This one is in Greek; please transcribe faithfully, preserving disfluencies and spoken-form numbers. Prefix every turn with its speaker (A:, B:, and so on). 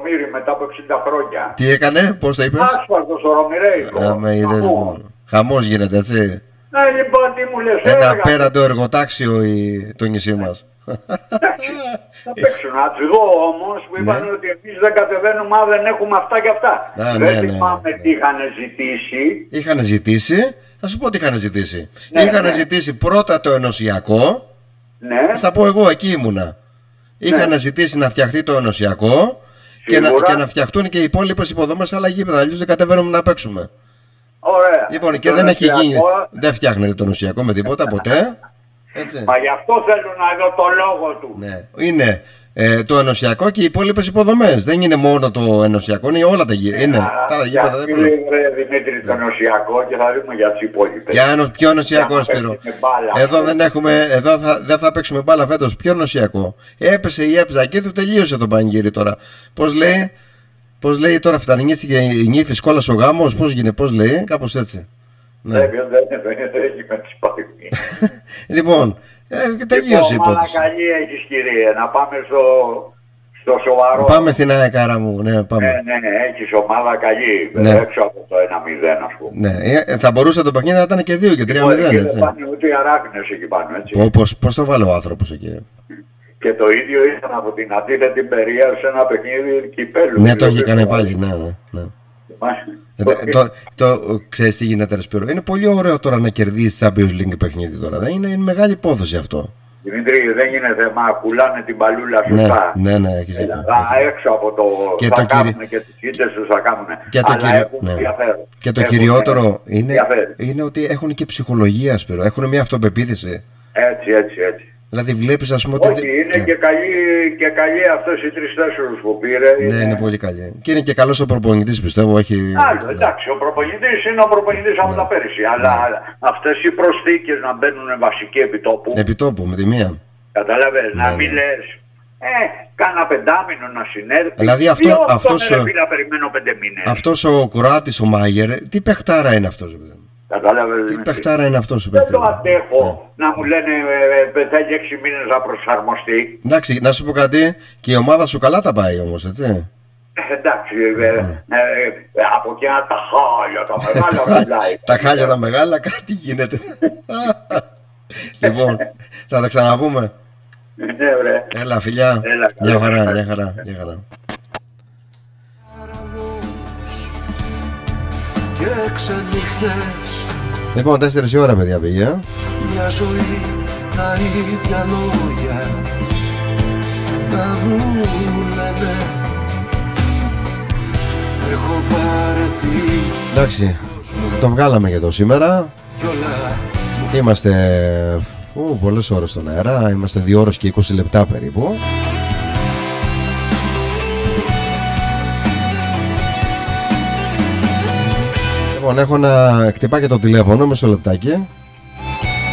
A: Ρωμήρη μετά από εξήντα χρόνια.
B: Τι έκανε, πώς το είπες?
A: Άσφαλτο στο Ρωμιρέικο.
B: Α, με είδες, λοιπόν. Χαμός γίνεται, έτσι.
A: Ναι, λοιπόν, τι μου λες,
B: Ένα
A: έργα.
B: απέραντο εργοτάξιο η... το νησί μας.
A: Θα παίξουν. Να τους δω όμως που είπαν
B: Ναι.
A: ότι εμείς δεν κατεβαίνουμε αν δεν έχουμε αυτά και αυτά.
B: Α,
A: δεν
B: ναι, ναι,
A: θυμάμαι
B: ναι, ναι.
A: τι είχαν ζητήσει.
B: Είχαν ζητήσει, θα σου πω τι είχαν ζητήσει.
A: Ναι,
B: είχαν
A: ναι.
B: ζητήσει πρώτα το ενωσιακό.
A: Ναι,
B: Θα πω εγώ, εκεί ήμουνα. Είχαν
A: Ναι.
B: ζητήσει να φτιαχτεί το ενωσιακό και να,
A: Σίγουρα.
B: και να φτιαχτούν και οι υπόλοιπες υποδομές σε άλλα γήπεδα. Αλλιώς δεν κατεβαίνουμε να παίξουμε.
A: ωραία.
B: Λοιπόν, και
A: Το
B: δεν έχει
A: ενωσιακό-
B: γίνει. Δεν φτιάχνεται το ενωσιακό με τίποτα ποτέ. Έτσι.
A: Μα γι' αυτό θέλω να δω το λόγο του.
B: Ναι. Είναι ε, το ενωσιακό και οι υπόλοιπες υποδομές. Δεν είναι μόνο το ενωσιακό, είναι όλα τα γήπεδα. Είναι
A: Α,
B: τα άλλα
A: για
B: γήπεδα. Δεν
A: φίλε,
B: πρέπει.
A: βρε, Δημήτρη, το ενωσιακό και θα δούμε για τις υπόλοιπες.
B: Για ενος, ποιο ενωσιακό,
A: Για να
B: Σπύρο?
A: παίξουμε μπάλα.
B: Εδώ δεν έχουμε, εδώ θα, δεν θα παίξουμε μπάλα φέτος. Ποιο ενωσιακό? Έπεσε η έψα και του τελείωσε το πανηγύρι τώρα. Πώς λέει, πώς λέει τώρα, φτανίστηκε η νύφη σκόλα ο γάμος, πώς γίνεται, πώς λέει, κάπως έτσι. Ναι.
A: Δεν δεν- δεν- δεν έχει με τις παλιές.
B: Λοιπόν, ε, τελείωσε η
A: Λοιπόν,
B: υπόθεση.
A: καλή έχεις κύριε, να πάμε στο, στο σοβαρό.
B: Πάμε στην αεκάρα μου, ναι, πάμε.
A: Ναι, ναι, ναι, έχεις ομάδα καλή,
B: Ναι.
A: έξω από το ένα μηδέν ας πούμε.
B: Ναι, ε, θα μπορούσε το παιχνίδι να ήταν και δύο και τρία
A: Όχι,
B: μηδέν,
A: δεν
B: έτσι.
A: πάνε ούτε οι αράχνες εκεί πάνω, έτσι.
B: Πω, πώς, πώς το βάλε ο άνθρωπος εκεί.
A: Και το ίδιο ήταν από την αντίθετη περία σε ένα παιχνίδι κυπέλου.
B: Ναι, το έχει κάνει πάλι, ναι, ναι. ναι. Ε, το, το, το, ξέρεις τι γίνεται, ρε Σπύρο? Είναι πολύ ωραίο τώρα να κερδίσεις Champions League παιχνίδι τώρα. Δεν είναι, είναι μεγάλη υπόθεση αυτό.
A: Δημήτρη, δεν είναι θέμα, πουλάνε την παλούλα
B: Ναι,
A: σωστά.
B: ναι, ναι, έχεις δίκιο.
A: Α, έξω από το
B: Και
A: θα
B: το
A: κάνουν
B: κύρι-
A: και τις ήττες τους θα κάνουν.
B: Και το,
A: Αλλά
B: κυριο...
A: έχουν
B: ναι.
A: ενδιαφέρον.
B: και το
A: Έχουν
B: κυριότερο είναι,
A: ενδιαφέρον.
B: είναι ότι έχουν και ψυχολογία, Σπύρο. Έχουν μια αυτοπεποίθηση.
A: Έτσι, έτσι, έτσι.
B: Δηλαδή βλέπεις, ας πούμε, ότι...
A: Όχι, είναι
B: ναι.
A: και καλή, και καλή αυτός οι τρεις-τέσσερις που πήρε.
B: Ναι, είναι πολύ καλή. Και είναι και καλός ο προπονητής, πιστεύω. Έχει...
A: Άλλο,
B: ναι.
A: εντάξει, ο προπονητής είναι ο προπονητής από τα πέρυσι, αλλά αυτές οι προσθήκες να μπαίνουν βασικοί επιτόπου,
B: Επιτόπου, με τη μία.
A: καταλαβαίνεις,
B: Ναι,
A: να
B: ναι.
A: μην λες, ε, κάνα πεντάμινο να συνέρθει.
B: Δηλαδή αυτό-
A: Ποιος τον
B: αυτός,
A: ρε φίλε, περιμένω πέντε μήνες.
B: Αυτός ο Κροάτης, ο Μάγερ, τι παιχτάρα είναι αυτός, παιδί μου.
A: Καταλαβαίνεις.
B: Τι
A: Δημήτρη.
B: παιχτάρα είναι αυτός,
A: Δεν
B: παιδί
A: το
B: μου.
A: αντέχω να μου λένε ε, ε, θέλει έξι μήνες να προσαρμοστεί.
B: Εντάξει, να σου πω κάτι, και η ομάδα σου καλά τα πάει όμως, έτσι.
A: Ε, εντάξει, ε, ε, ε, ε, από εκεί τα χάλια, τα
B: τα,
A: μεγάλα
B: χα-
A: μιλάει.
B: τα χάλια τα μεγάλα, κάτι γίνεται. Λοιπόν, θα τα ξαναπούμε.
A: Ναι, βρε.
B: Έλα, φιλιά.
A: Έλα,
B: Μια
A: καλά.
B: χαρά, μια χαρά, μια χαρά.
C: Και ξενύχτες,
B: Λοιπόν, τέσσερις η ώρα, παιδιά, πήγε.
C: μια ζωή, τα ίδια λόγια να μου λένε. Έχω βαρεθεί
B: Εντάξει, το βγάλαμε για το σήμερα.
C: κι όλα μου
B: Είμαστε φου, πολλές ώρες στον αέρα. Είμαστε δύο ώρες και είκοσι λεπτά περίπου. Λοιπόν, έχω να χτυπά και το τηλέφωνο, μισό λεπτάκι.